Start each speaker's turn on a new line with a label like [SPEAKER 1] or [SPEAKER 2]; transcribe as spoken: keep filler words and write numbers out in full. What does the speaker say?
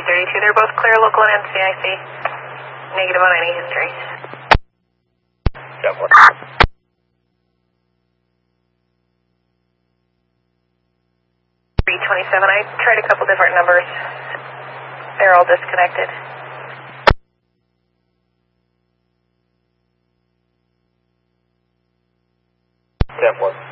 [SPEAKER 1] thirty-two, they're both clear, local and N C I C. Negative on any history.
[SPEAKER 2] Got one.
[SPEAKER 1] three twenty-seven, I tried a couple different numbers. They're all disconnected.
[SPEAKER 2] Got one.